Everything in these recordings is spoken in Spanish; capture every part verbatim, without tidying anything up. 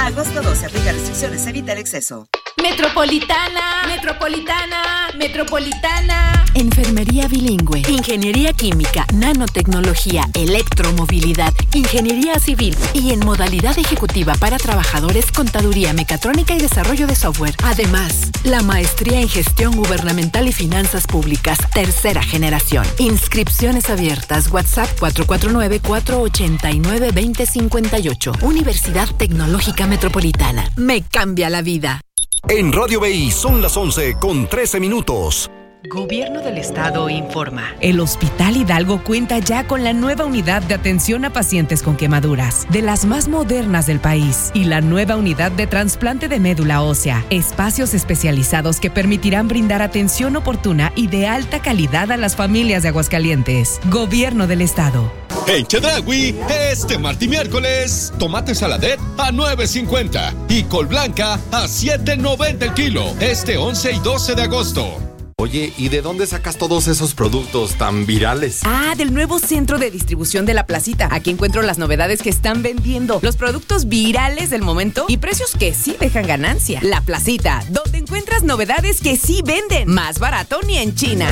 A agosto doce, aplica restricciones, evita el exceso. Metropolitana, Metropolitana, Metropolitana. Enfermería bilingüe, ingeniería química, nanotecnología, electromovilidad, ingeniería civil y en modalidad ejecutiva para trabajadores, contaduría, mecatrónica y desarrollo de software. Además, la maestría en gestión gubernamental y finanzas públicas, tercera generación. Inscripciones abiertas, WhatsApp cuatro cuatro nueve, cuatro ocho nueve, dos cero cinco ocho. Universidad Tecnológica Metropolitana. Me cambia la vida. En Radio B I son las once con trece minutos. Gobierno del Estado informa. El Hospital Hidalgo cuenta ya con la nueva unidad de atención a pacientes con quemaduras, de las más modernas del país, y la nueva unidad de trasplante de médula ósea. Espacios especializados que permitirán brindar atención oportuna y de alta calidad a las familias de Aguascalientes. Gobierno del Estado. En Chedraui, este martes y miércoles, tomate saladet a nueve cincuenta y col blanca a siete noventa el kilo, este once y doce de agosto. Oye, ¿y de dónde sacas todos esos productos tan virales? Ah, del nuevo centro de distribución de La Placita. Aquí encuentro las novedades que están vendiendo, los productos virales del momento y precios que sí dejan ganancia. La Placita, donde encuentras novedades que sí venden. Más barato ni en China.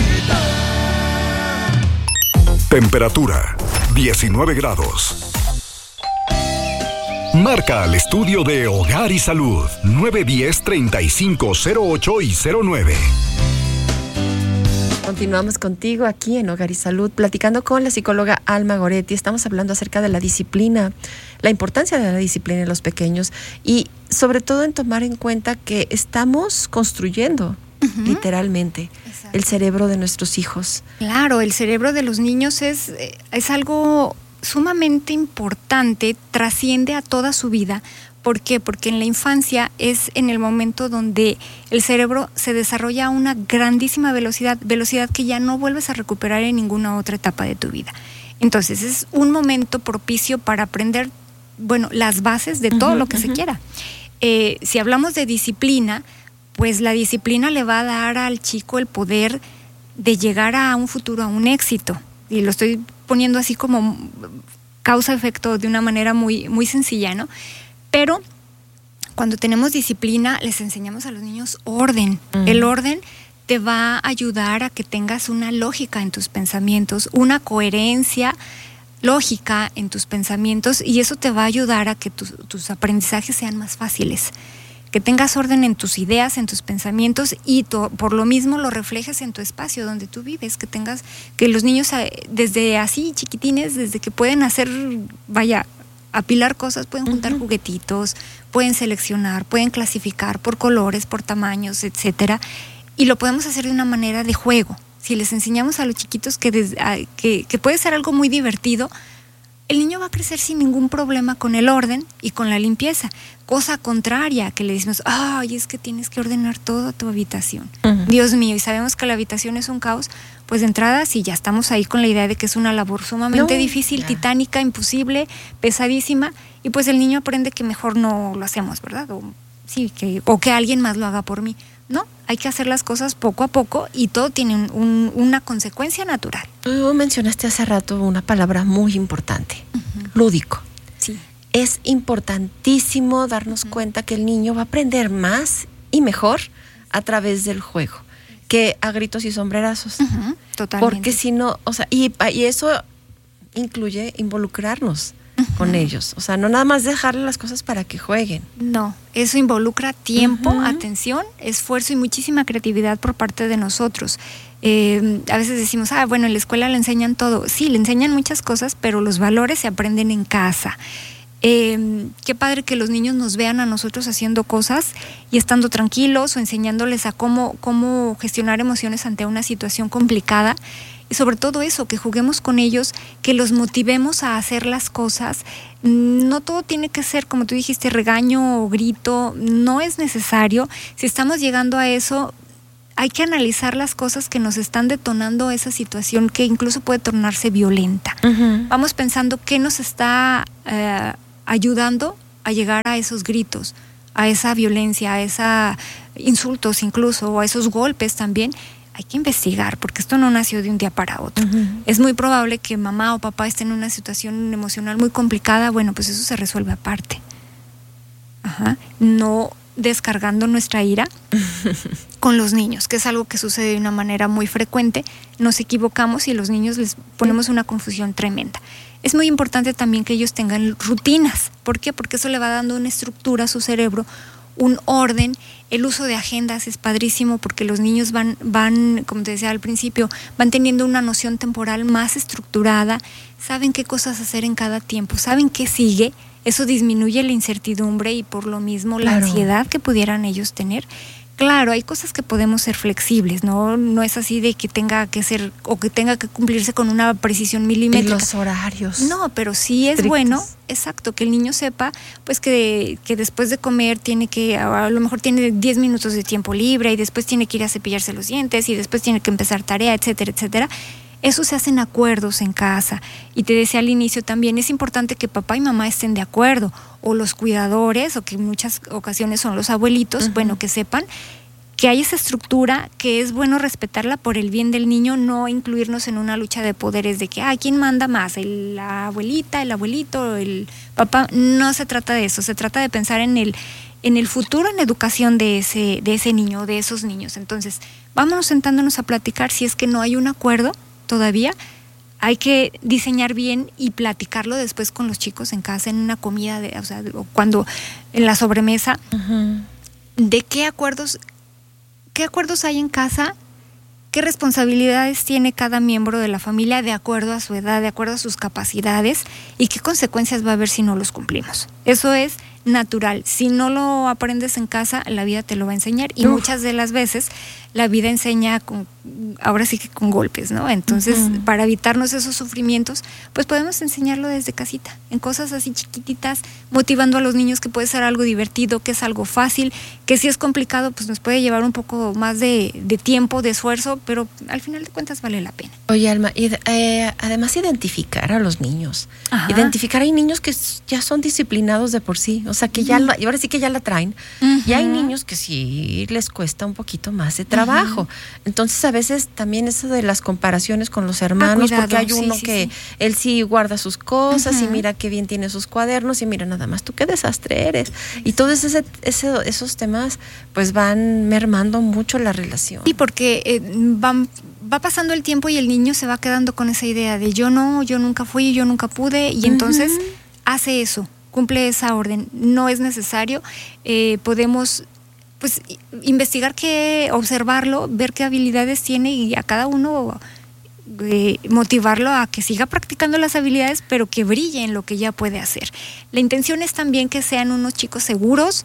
Temperatura, diecinueve grados. Marca al estudio de Hogar y Salud, nueve uno cero, treinta y cinco cero ocho y cero nueve. Continuamos contigo aquí en Hogar y Salud, platicando con la psicóloga Alma Goretti. Estamos hablando acerca de la disciplina, la importancia de la disciplina en los pequeños y sobre todo en tomar en cuenta que estamos construyendo uh-huh. literalmente Exacto. el cerebro de nuestros hijos. Claro, el cerebro de los niños es, es algo sumamente importante, trasciende a toda su vida. ¿Por qué? Porque en la infancia es en el momento donde el cerebro se desarrolla a una grandísima velocidad, velocidad que ya no vuelves a recuperar en ninguna otra etapa de tu vida. Entonces es un momento propicio para aprender, bueno, las bases de todo uh-huh, lo que uh-huh. se quiera. Eh, si hablamos de disciplina, pues la disciplina le va a dar al chico el poder de llegar a un futuro, a un éxito. Y lo estoy poniendo así como causa-efecto de una manera muy, muy sencilla, ¿no? Pero cuando tenemos disciplina, les enseñamos a los niños orden. Uh-huh. El orden te va a ayudar a que tengas una lógica en tus pensamientos, una coherencia lógica en tus pensamientos, y eso te va a ayudar a que tus, tus aprendizajes sean más fáciles. Que tengas orden en tus ideas, en tus pensamientos, y to, por lo mismo lo reflejes en tu espacio donde tú vives, que tengas, que los niños desde así chiquitines, desde que pueden hacer, vaya, apilar cosas, pueden juntar uh-huh. juguetitos, pueden seleccionar, pueden clasificar por colores, por tamaños, etcétera, y lo podemos hacer de una manera de juego. Si les enseñamos a los chiquitos que, des, a, que, que puede ser algo muy divertido, el niño va a crecer sin ningún problema con el orden y con la limpieza. Cosa contraria, que le decimos, ay, es que tienes que ordenar toda tu habitación. Uh-huh. Dios mío, y sabemos que la habitación es un caos, pues de entrada, si ya estamos ahí con la idea de que es una labor sumamente no, difícil, claro. titánica, imposible, pesadísima, y pues el niño aprende que mejor no lo hacemos, ¿verdad? O, sí, que, o que alguien más lo haga por mí. No, hay que hacer las cosas poco a poco y todo tiene un, un, una consecuencia natural. Tú mencionaste hace rato una palabra muy importante, uh-huh. lúdico. Sí. Es importantísimo darnos uh-huh. cuenta que el niño va a aprender más y mejor a través del juego que a gritos y sombrerazos. Uh-huh. Totalmente. Porque si no, o sea, y, y eso incluye involucrarnos uh-huh. con ellos. O sea, no nada más dejarle las cosas para que jueguen. No, eso involucra tiempo, uh-huh. atención, esfuerzo y muchísima creatividad por parte de nosotros. Eh, a veces decimos, ah, bueno, en la escuela le enseñan todo. Sí, le enseñan muchas cosas, pero los valores se aprenden en casa. Eh, qué padre que los niños nos vean a nosotros haciendo cosas y estando tranquilos o enseñándoles a cómo, cómo gestionar emociones ante una situación complicada. Y sobre todo eso, que juguemos con ellos, que los motivemos a hacer las cosas. No todo tiene que ser, como tú dijiste, regaño o grito, no es necesario. Si estamos llegando a eso, hay que analizar las cosas que nos están detonando esa situación que incluso puede tornarse violenta. Uh-huh. Vamos pensando qué nos está eh, ayudando a llegar a esos gritos, a esa violencia, a esos insultos incluso, o a esos golpes también. Hay que investigar, porque esto no nació de un día para otro. Uh-huh. Es muy probable que mamá o papá estén en una situación emocional muy complicada. Bueno, pues eso se resuelve aparte. Ajá. No descargando nuestra ira con los niños, que es algo que sucede de una manera muy frecuente. Nos equivocamos y a los niños les ponemos una confusión tremenda. Es muy importante también que ellos tengan rutinas. ¿Por qué? Porque eso le va dando una estructura a su cerebro, un orden. El uso de agendas es padrísimo porque los niños van, van, como te decía al principio, van teniendo una noción temporal más estructurada, saben qué cosas hacer en cada tiempo, saben qué sigue. Eso disminuye la incertidumbre y por lo mismo la claro. ansiedad que pudieran ellos tener. Claro, hay cosas que podemos ser flexibles, ¿no? No es así de que tenga que ser o que tenga que cumplirse con una precisión milimétrica. Y los horarios. No, pero sí es estrictos. Bueno, exacto, que el niño sepa pues que, que después de comer tiene que, a lo mejor tiene diez minutos de tiempo libre y después tiene que ir a cepillarse los dientes y después tiene que empezar tarea, etcétera, etcétera. Eso se hacen acuerdos en casa. Y te decía al inicio también, es importante que papá y mamá estén de acuerdo, o los cuidadores, o que en muchas ocasiones son los abuelitos, uh-huh. bueno, que sepan que hay esa estructura, que es bueno respetarla por el bien del niño, no incluirnos en una lucha de poderes de que, ah, ¿quién manda más? ¿El, la abuelita, el abuelito, el papá? No se trata de eso, se trata de pensar en el en el futuro, en educación de ese, de ese niño, de esos niños. Entonces, vámonos sentándonos a platicar. Si es que no hay un acuerdo todavía, hay que diseñar bien y platicarlo después con los chicos en casa, en una comida, de, o sea, cuando en la sobremesa, uh-huh. de qué acuerdos, qué acuerdos hay en casa, qué responsabilidades tiene cada miembro de la familia de acuerdo a su edad, de acuerdo a sus capacidades y qué consecuencias va a haber si no los cumplimos. Eso es natural. Si no lo aprendes en casa, la vida te lo va a enseñar y Uf. muchas de las veces la vida enseña con, ahora sí que con golpes, ¿no? Entonces, uh-huh. para evitarnos esos sufrimientos, pues podemos enseñarlo desde casita, en cosas así chiquititas, motivando a los niños que puede ser algo divertido, que es algo fácil, que si es complicado, pues nos puede llevar un poco más de, de tiempo, de esfuerzo, pero al final de cuentas vale la pena. Oye, Alma, y, eh, además identificar a los niños. Ajá. Identificar, hay niños que ya son disciplinados de por sí, o sea, que ya, uh-huh. lo, y ahora sí que ya la traen, uh-huh. y hay niños que sí les cuesta un poquito más de trabajo. Uh-huh. Entonces, a veces también eso de las comparaciones con los hermanos, ah, cuidado, porque hay uno sí, sí, que sí. él sí guarda sus cosas uh-huh. y mira qué bien tiene sus cuadernos y mira nada más tú qué desastre eres. Y todos ese, ese, esos temas pues van mermando mucho la relación. Sí, porque eh, van, va pasando el tiempo y el niño se va quedando con esa idea de yo no, yo nunca fui, yo nunca pude y uh-huh. entonces hace eso, cumple esa orden. No es necesario, eh, podemos pues investigar qué, observarlo, ver qué habilidades tiene y a cada uno eh, motivarlo a que siga practicando las habilidades, pero que brille en lo que ya puede hacer. La intención es también que sean unos chicos seguros,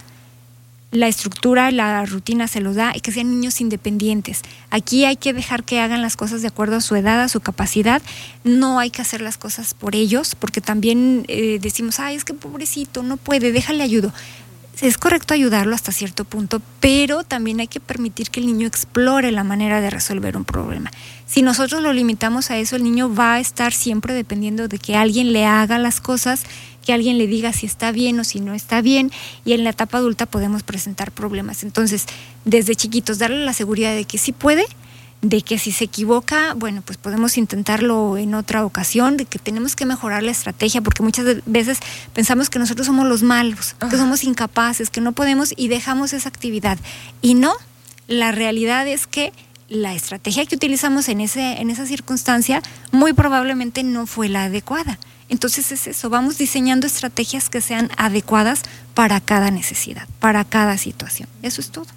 la estructura, la rutina se los da y que sean niños independientes. Aquí hay que dejar que hagan las cosas de acuerdo a su edad, a su capacidad. No hay que hacer las cosas por ellos, porque también eh, decimos, ay, es que pobrecito, no puede, déjale ayudo. Es correcto ayudarlo hasta cierto punto, pero también hay que permitir que el niño explore la manera de resolver un problema. Si nosotros lo limitamos a eso, el niño va a estar siempre dependiendo de que alguien le haga las cosas, que alguien le diga si está bien o si no está bien, y en la etapa adulta podemos presentar problemas. Entonces, desde chiquitos, darle la seguridad de que sí puede, de que si se equivoca, bueno, pues podemos intentarlo en otra ocasión, de que tenemos que mejorar la estrategia, porque muchas veces pensamos que nosotros somos los malos, que somos incapaces, que no podemos y dejamos esa actividad. Y no, la realidad es que la estrategia que utilizamos en, ese, en esa circunstancia muy probablemente no fue la adecuada. Entonces es eso, vamos diseñando estrategias que sean adecuadas para cada necesidad, para cada situación. Eso es todo.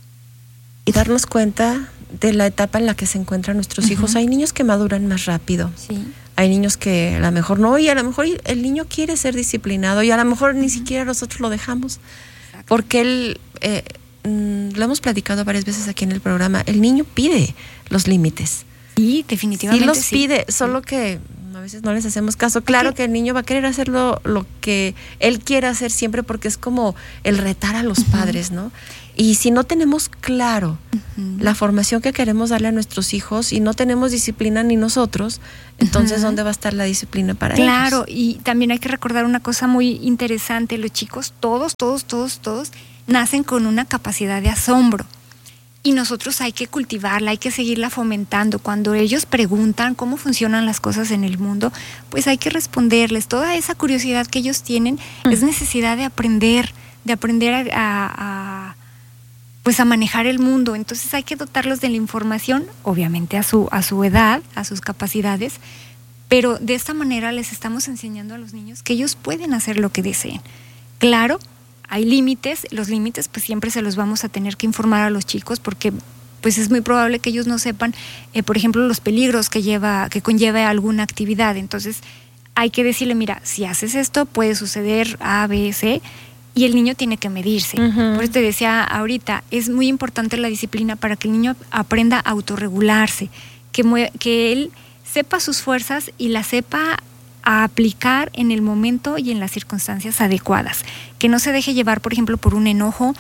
Y darnos cuenta de la etapa en la que se encuentran nuestros uh-huh. hijos. Hay niños que maduran más rápido. Sí. Hay niños que a lo mejor no, y a lo mejor el niño quiere ser disciplinado y a lo mejor uh-huh. ni siquiera nosotros lo dejamos. Exacto. Porque él, eh, mm, lo hemos platicado varias veces aquí en el programa, el niño pide los límites. Sí, definitivamente sí. los sí. pide, solo sí. que a veces no les hacemos caso. Claro que el niño va a querer hacer lo, lo que él quiere hacer siempre, porque es como el retar a los uh-huh. padres, ¿no? Y si no tenemos claro uh-huh. la formación que queremos darle a nuestros hijos y no tenemos disciplina ni nosotros, entonces uh-huh. ¿dónde va a estar la disciplina para claro, ellos? Claro, y también hay que recordar una cosa muy interesante. Los chicos, todos, todos, todos, todos, nacen con una capacidad de asombro. Y nosotros hay que cultivarla, hay que seguirla fomentando. Cuando ellos preguntan cómo funcionan las cosas en el mundo, pues hay que responderles. Toda esa curiosidad que ellos tienen uh-huh. es necesidad de aprender, de aprender a, a, a pues a manejar el mundo. Entonces hay que dotarlos de la información, obviamente a su, a su edad, a sus capacidades, pero de esta manera les estamos enseñando a los niños que ellos pueden hacer lo que deseen. Claro, hay límites, los límites pues siempre se los vamos a tener que informar a los chicos porque pues es muy probable que ellos no sepan, eh, por ejemplo, los peligros que lleva, que conlleva alguna actividad. Entonces hay que decirle, mira, si haces esto puede suceder A, B, C, y el niño tiene que medirse. Uh-huh. Por eso te decía ahorita, es muy importante la disciplina para que el niño aprenda a autorregularse, que, mue- que él sepa sus fuerzas y las sepa a aplicar en el momento y en las circunstancias adecuadas. Que no se deje llevar, por ejemplo, por un enojo,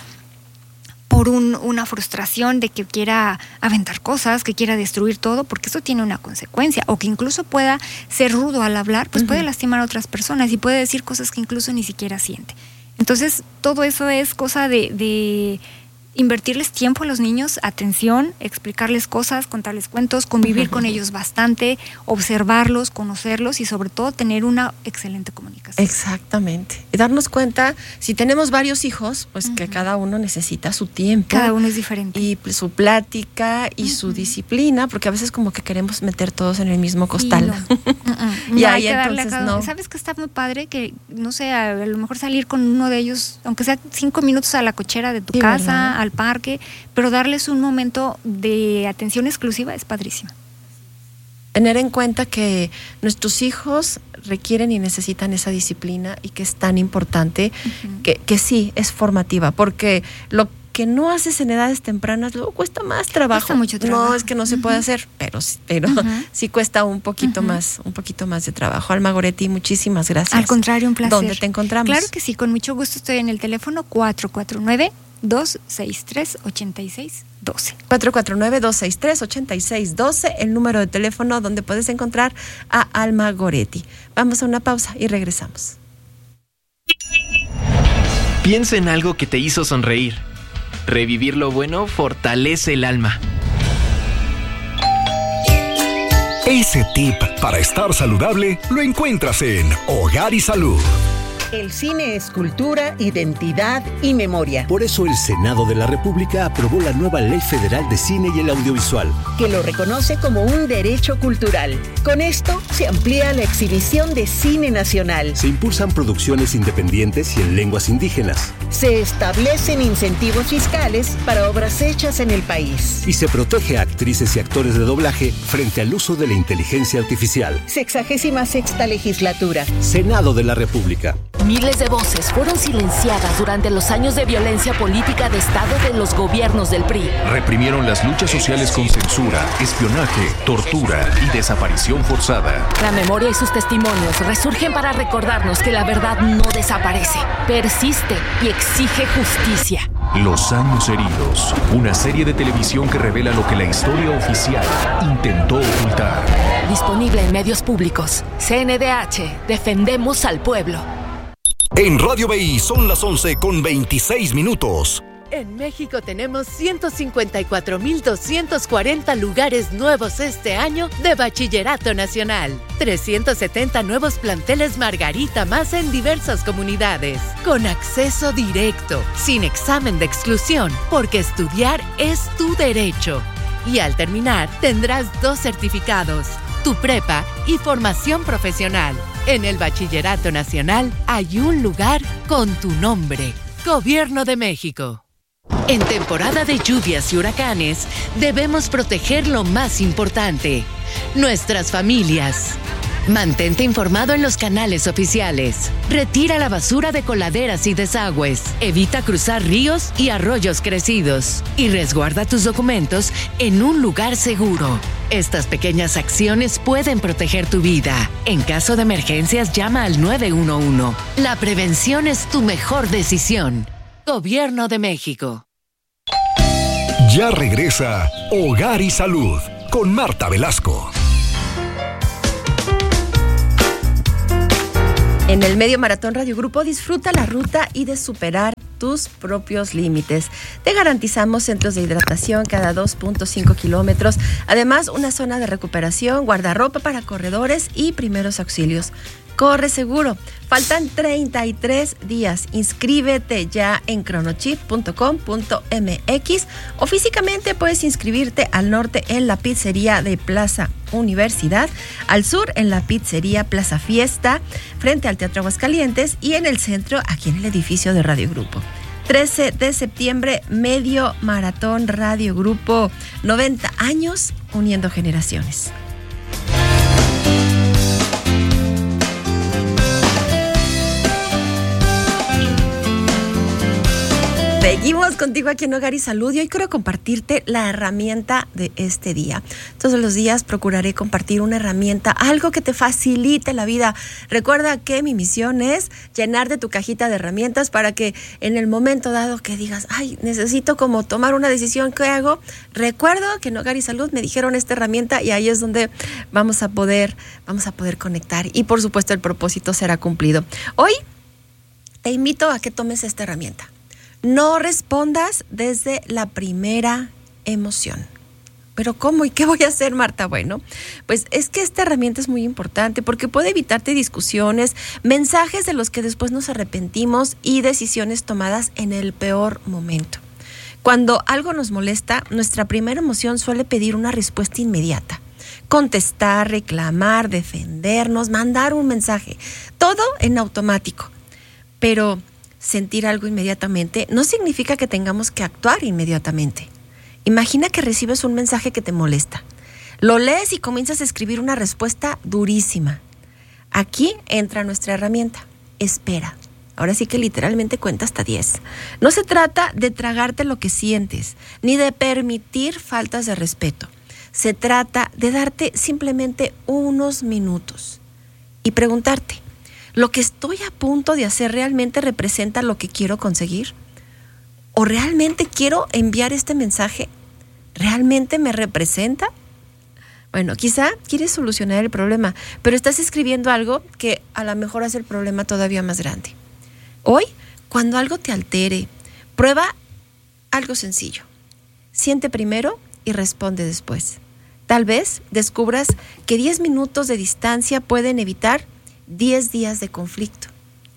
por un, una frustración de que quiera aventar cosas, que quiera destruir todo, porque eso tiene una consecuencia. O que incluso pueda ser rudo al hablar, pues uh-huh. puede lastimar a otras personas y puede decir cosas que incluso ni siquiera siente. Entonces, todo eso es cosa de, de invertirles tiempo a los niños, atención, explicarles cosas, contarles cuentos, convivir uh-huh. con ellos bastante, observarlos, conocerlos y sobre todo tener una excelente comunicación. Exactamente. Y darnos cuenta, si tenemos varios hijos, pues uh-huh. que cada uno necesita su tiempo. Cada uno es diferente. Y su plática y uh-huh. su disciplina, porque a veces como que queremos meter todos en el mismo costal. Y, no. uh-uh. y no, ahí entonces cada... no. ¿Sabes que está muy padre? Que, no sé, a lo mejor salir con uno de ellos, aunque sea cinco minutos a la cochera de tu sí, casa, ¿verdad? Al parque, pero darles un momento de atención exclusiva es padrísimo. Tener en cuenta que nuestros hijos requieren y necesitan esa disciplina y que es tan importante uh-huh. que, que sí, es formativa, porque lo que no haces en edades tempranas luego cuesta más trabajo. Cuesta mucho trabajo. No es que no se uh-huh. pueda hacer, pero, pero uh-huh. sí cuesta un poquito uh-huh. más, un poquito más de trabajo. Alma Goretti, muchísimas gracias. Al contrario, un placer. ¿Dónde te encontramos? Claro que sí, con mucho gusto estoy en el teléfono cuatro cuatro nueve, dos seis tres, ocho seis uno dos. cuatro cuatro nueve, dos seis tres, ocho seis uno dos, el número de teléfono donde puedes encontrar a Alma Goretti. Vamos a una pausa y regresamos. Piensa en algo que te hizo sonreír. Revivir lo bueno fortalece el alma. Ese tip para estar saludable lo encuentras en Hogar y Salud. El cine es cultura, identidad y memoria. Por eso el Senado de la República aprobó la nueva Ley Federal de Cine y el Audiovisual, que lo reconoce como un derecho cultural. Con esto se amplía la exhibición de cine nacional. Se impulsan producciones independientes y en lenguas indígenas. Se establecen incentivos fiscales para obras hechas en el país. Y se protege a actrices y actores de doblaje frente al uso de la inteligencia artificial. Sexagésima sexta legislatura. Senado de la República. Miles de voces fueron silenciadas durante los años de violencia política de Estado de los gobiernos del P R I. Reprimieron las luchas sociales con censura, espionaje, tortura y desaparición forzada. La memoria y sus testimonios resurgen para recordarnos que la verdad no desaparece, persiste y exige justicia. Los años heridos, una serie de televisión que revela lo que la historia oficial intentó ocultar. Disponible en medios públicos. C N D H, defendemos al pueblo. En Radio B I son las once con veintiséis minutos. En México tenemos ciento cincuenta y cuatro mil doscientos cuarenta lugares nuevos este año de Bachillerato Nacional. trescientos setenta nuevos planteles Margarita más en diversas comunidades. Con acceso directo, sin examen de exclusión, porque estudiar es tu derecho. Y al terminar, tendrás dos certificados, tu prepa y formación profesional. En el Bachillerato Nacional hay un lugar con tu nombre. Gobierno de México. En temporada de lluvias y huracanes, debemos proteger lo más importante, nuestras familias. Mantente informado en los canales oficiales. Retira la basura de coladeras y desagües. Evita cruzar ríos y arroyos crecidos. Y resguarda tus documentos en un lugar seguro. Estas pequeñas acciones pueden proteger tu vida. En caso de emergencias, llama al nueve uno uno. La prevención es tu mejor decisión. Gobierno de México. Ya regresa Hogar y Salud con Marta Velasco. En el Medio Maratón Radio Grupo disfruta la ruta y de superar tus propios límites. Te garantizamos centros de hidratación cada dos punto cinco kilómetros. Además, una zona de recuperación, guardarropa para corredores y primeros auxilios. Corre seguro. Faltan treinta y tres días. Inscríbete ya en cronochip punto com punto m x o físicamente puedes inscribirte al norte en la pizzería de Plaza Universidad, al sur en la pizzería Plaza Fiesta, frente al Teatro Aguascalientes, y en el centro, aquí en el edificio de Radio Grupo. trece de septiembre, medio maratón Radio Grupo, noventa años uniendo generaciones. Seguimos contigo aquí en Hogar y Salud y hoy quiero compartirte la herramienta de este día. Todos los días procuraré compartir una herramienta, algo que te facilite la vida. Recuerda que mi misión es llenar de tu cajita de herramientas para que en el momento dado que digas, ay, necesito como tomar una decisión, ¿qué hago? Recuerdo que en Hogar y Salud me dijeron esta herramienta y ahí es donde vamos a poder, vamos a poder conectar y por supuesto el propósito será cumplido. Hoy te invito a que tomes esta herramienta. No respondas desde la primera emoción. ¿Pero cómo? ¿Y qué voy a hacer, Marta? Bueno, pues es que esta herramienta es muy importante porque puede evitarte discusiones, mensajes de los que después nos arrepentimos y decisiones tomadas en el peor momento. Cuando algo nos molesta, nuestra primera emoción suele pedir una respuesta inmediata. Contestar, reclamar, defendernos, mandar un mensaje. Todo en automático. Pero sentir algo inmediatamente no significa que tengamos que actuar inmediatamente. Imagina que recibes un mensaje que te molesta. Lo lees y comienzas a escribir una respuesta durísima. Aquí entra nuestra herramienta. Espera. Ahora sí que literalmente cuenta hasta diez. No se trata de tragarte lo que sientes, ni de permitir faltas de respeto. Se trata de darte simplemente unos minutos y preguntarte, ¿lo que estoy a punto de hacer realmente representa lo que quiero conseguir? ¿O realmente quiero enviar este mensaje? ¿Realmente me representa? Bueno, quizá quieres solucionar el problema, pero estás escribiendo algo que a lo mejor hace el problema todavía más grande. Hoy, cuando algo te altere, prueba algo sencillo. Siente primero y responde después. Tal vez descubras que diez minutos de distancia pueden evitar diez días de conflicto.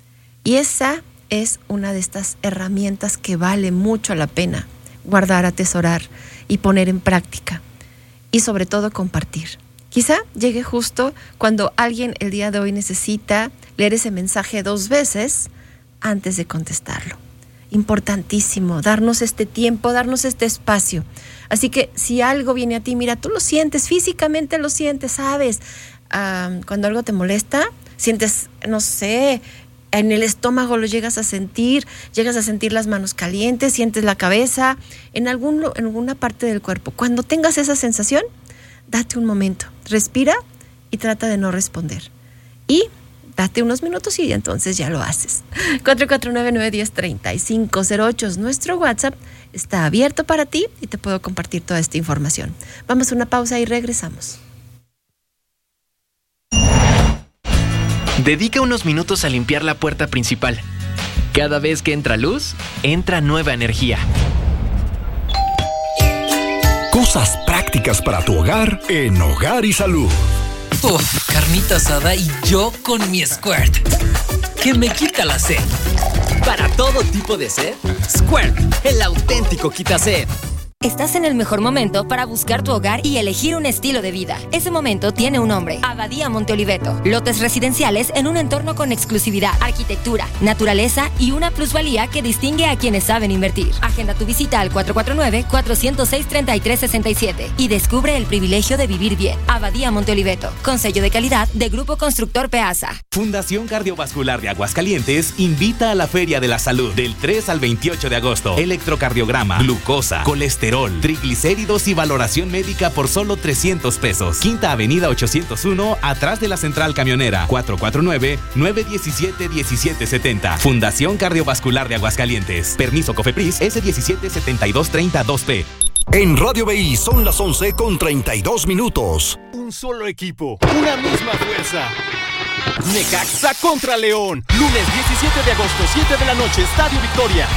Y esa es una de estas herramientas que vale mucho la pena guardar, atesorar y poner en práctica. Y sobre todo compartir. Quizá llegue justo cuando alguien el día de hoy necesita leer ese mensaje dos veces antes de contestarlo. Importantísimo, darnos este tiempo, darnos este espacio. Así que si algo viene a ti, mira, tú lo sientes, físicamente lo sientes, ¿sabes? Um, cuando algo te molesta, sientes, no sé, en el estómago lo llegas a sentir, llegas a sentir las manos calientes, sientes la cabeza, en, algún, en alguna parte del cuerpo. Cuando tengas esa sensación, date un momento, respira y trata de no responder. Y date unos minutos y entonces ya lo haces. cuatro cuatro nueve, nueve uno cero, tres cinco cero ocho es nuestro WhatsApp, está abierto para ti y te puedo compartir toda esta información. Vamos a una pausa y regresamos. Dedica unos minutos a limpiar la puerta principal. Cada vez que entra luz, entra nueva energía. Cosas prácticas para tu hogar en Hogar y Salud. Uf, carnita asada y yo con mi Squirt, que me quita la sed. Para todo tipo de sed, Squirt, el auténtico quita sed. Estás en el mejor momento para buscar tu hogar y elegir un estilo de vida. Ese momento tiene un nombre: Abadía Monte Oliveto. Lotes residenciales en un entorno con exclusividad, arquitectura, naturaleza y una plusvalía que distingue a quienes saben invertir. Agenda tu visita al cuatro cuatro nueve, cuatro cero seis, tres tres seis siete y descubre el privilegio de vivir bien. Abadía Monte Oliveto, con sello de calidad de Grupo Constructor Peasa. Fundación Cardiovascular de Aguascalientes invita a la Feria de la Salud del tres al veintiocho de agosto. Electrocardiograma, glucosa, colesterol, triglicéridos y valoración médica por solo trescientos pesos. Quinta Avenida ochocientos uno, atrás de la Central Camionera. cuatro cuatro nueve, nueve uno siete, uno siete siete cero. Fundación Cardiovascular de Aguascalientes. Permiso COFEPRIS S diecisiete setenta y dos treinta dos P. En Radio B I son las once con treinta y dos minutos. Un solo equipo, una misma fuerza. Necaxa contra León. Lunes diecisiete de agosto, siete de la noche, Estadio Victoria.